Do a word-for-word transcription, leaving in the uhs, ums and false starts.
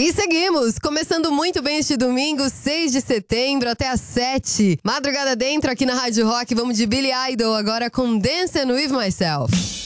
E seguimos, começando muito bem este domingo, seis de setembro, até às sete. Madrugada dentro aqui na Rádio Rock, vamos de Billy Idol agora com Dancing With Myself.